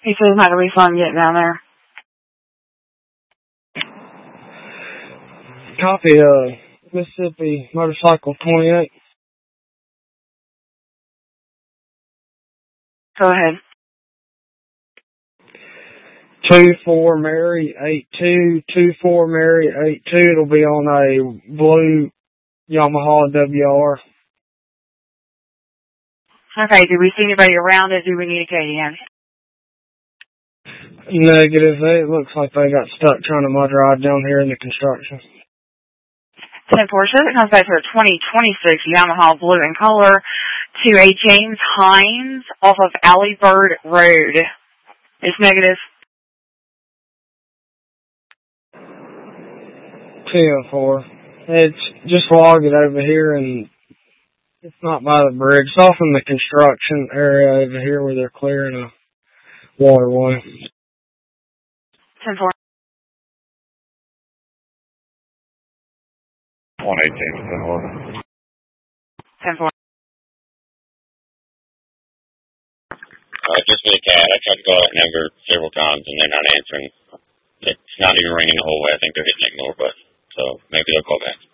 He said it might be fun getting down there. Copy, Mississippi Motorcycle 28. Go ahead. 24 Mary 82, 24 Mary 82. It'll be on a blue Yamaha WR. Okay, do we see anybody around it? Do we need a KDN? Negative. It looks like they got stuck trying to mud ride down here in the construction. 10-4 says it comes back to a 2026 Yamaha blue in color to a James Hines off of Alley Bird Road. It's negative. 10-4. It's just log it over here, and it's not by the bridge. It's off in the construction area over here where they're clearing a waterway. 10-4. 118, 10-4. Just me, Cat. I tried to call that number several times and they're not answering. It's not even ringing the whole way. I think they're hitting ignore button. So maybe they'll call back.